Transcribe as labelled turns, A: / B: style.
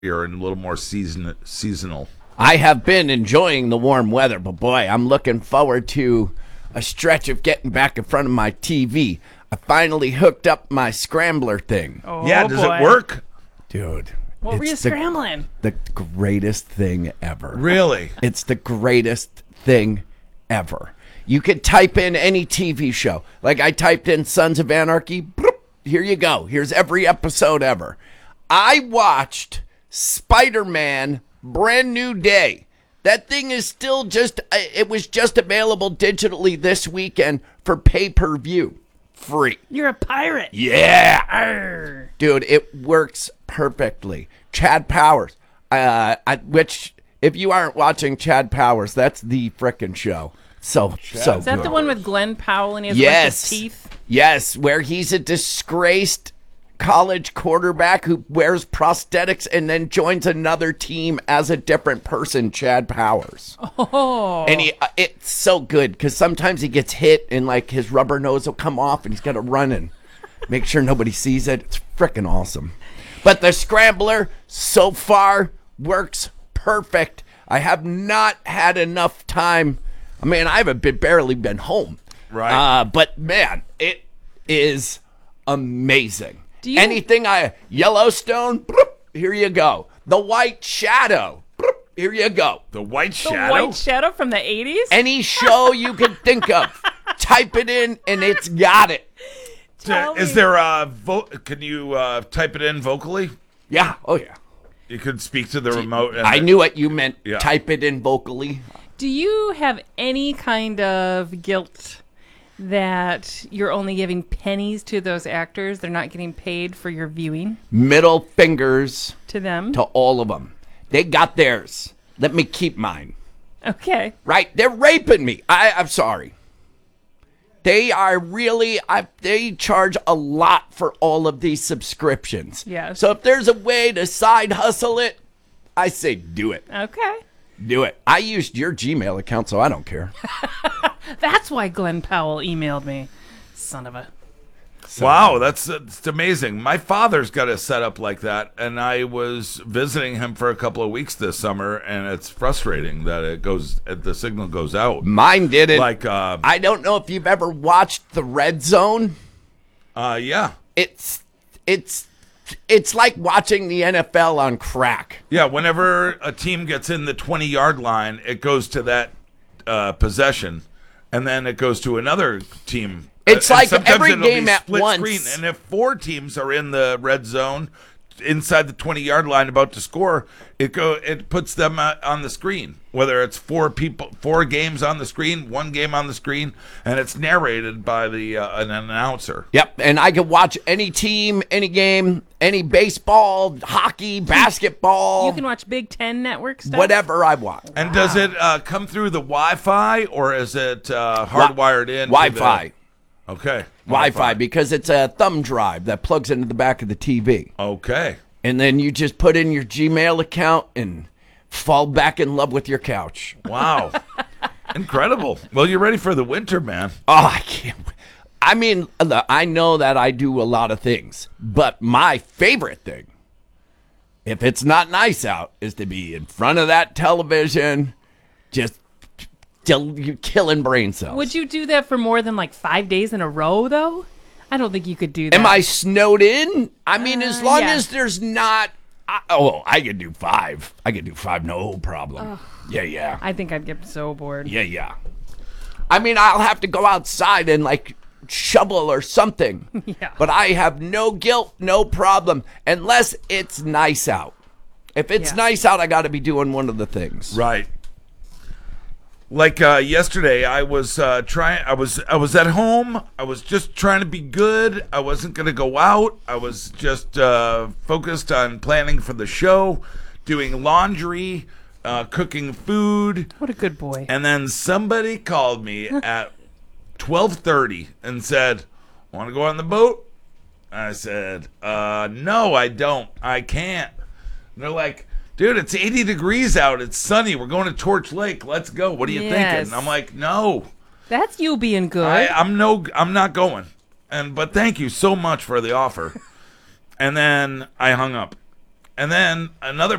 A: You're a little more seasonal.
B: I have been enjoying the warm weather, but boy, I'm looking forward to a stretch of getting back in front of my TV. I finally hooked up my scrambler thing.
C: Oh,
A: Yeah, does
C: boy.
A: it work?
B: Dude.
C: What were you scrambling?
B: The greatest thing ever.
A: Really?
B: It's the greatest thing ever. You could type in any TV show. Like I typed in Sons of Anarchy. Bloop, here you go. Here's every episode ever. I watched Spider-Man Brand New Day. That thing is still it was just available digitally this weekend for pay-per-view. Free.
C: You're a pirate.
B: Yeah.
C: Arr.
B: Dude, it works perfectly. Chad Powers, which if you aren't watching Chad Powers, that's the frickin' show. So
C: Is that
B: good.
C: the one with Glenn Powell and he has
B: Yes.
C: like his teeth?
B: Yes, where he's a disgraced college quarterback who wears prosthetics and then joins another team as a different person, Chad Powers.
C: Oh.
B: And it's so good because sometimes he gets hit and like his rubber nose will come off and he's got to run and make sure nobody sees it. It's freaking awesome. But the scrambler so far works perfect. I have not had enough time. I mean, I haven't barely been home.
A: Right.
B: But man, it is amazing.
C: Do
B: Yellowstone, bloop, here you go. The White Shadow, bloop, here you go.
A: The White
C: The
A: Shadow?
C: White Shadow from the 80s?
B: Any show you can think of, type it in and it's got it.
C: Tell
A: Is
C: me.
A: there a can you type it in vocally?
B: Yeah, oh yeah.
A: You could speak to the remote.
B: I knew what you meant.
A: Yeah.
B: Type it in vocally.
C: Do you have any kind of guilt that you're only giving pennies to those actors? They're not getting paid for your viewing
B: Middle fingers
C: to them?
B: to all of them. They got theirs. Let me keep mine.
C: Okay.
B: Right? They're raping me. I'm sorry. They are really, they charge a lot for all of these subscriptions.
C: Yes.
B: So if there's a way to side hustle it, I say do it.
C: Okay.
B: Do it. I used your Gmail account, so I don't care.
C: That's why Glenn Powell emailed me. Son of a...
A: Wow, that's amazing. My father's got a setup like that, and I was visiting him for a couple of weeks this summer, and it's frustrating that the signal goes out.
B: Mine didn't.
A: Like,
B: I don't know if you've ever watched The Red Zone.
A: yeah.
B: It's like watching the NFL on crack.
A: Yeah, whenever a team gets in the 20-yard line, it goes to that possession, and then it goes to another team.
B: It's
A: And
B: like
A: sometimes
B: every
A: it'll be
B: game at
A: split
B: once.
A: screen, and if 4 teams are in the red zone inside the 20-yard line about to score, it puts them on the screen. Whether it's 4 games on the screen, 1 game on the screen, and it's narrated by an announcer.
B: Yep, and I can watch any team, any game, any baseball, hockey, basketball,
C: You can watch Big Ten Network stuff?
B: whatever I want.
A: And does it come through the Wi-Fi, or is it hardwired in?
B: Wi-Fi.
A: Okay.
B: Wi-Fi, because it's a thumb drive that plugs into the back of the TV.
A: Okay.
B: And then you just put in your Gmail account and fall back in love with your couch.
A: Wow. Incredible. Well, you're ready for the winter, man.
B: Oh, I can't. I mean, I know that I do a lot of things, but my favorite thing, if it's not nice out, is to be in front of that television, just killing brain cells.
C: Would you do that for more than like 5 days in a row, though? I don't think you could do that.
B: Am I snowed in? I mean, as long
C: yeah.
B: as there's not. I could do 5. I could do 5, no problem. Yeah.
C: I think I'd get so bored.
B: Yeah. I mean, I'll have to go outside and like shovel or something.
C: Yeah.
B: But I have no guilt, no problem, unless it's nice out. If it's
C: Yeah.
B: nice out, I got to be doing one of the things.
A: Right. Like yesterday, I was trying. I was at home. I was just trying to be good. I wasn't going to go out. I was just focused on planning for the show, doing laundry, cooking food.
C: What a good boy.
A: And then somebody called me at 12:30 and said, "Want to go on the boat?" I said, "No, I don't. I can't." And they're like, "Dude, it's 80 degrees out. It's sunny. We're going to Torch Lake. Let's go. What are you
C: Yes.
A: thinking?" I'm like, "No,
C: That's you being good.
A: I'm not going." But thank you so much for the offer. And then I hung up. And then another